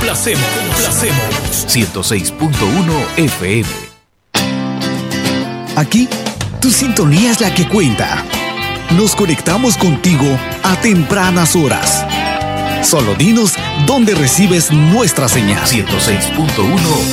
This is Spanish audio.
complacemos. 106.1 FM. Aquí, tu sintonía es la que cuenta. Nos conectamos contigo a tempranas horas. Solo dinos dónde recibes nuestra señal. 106.1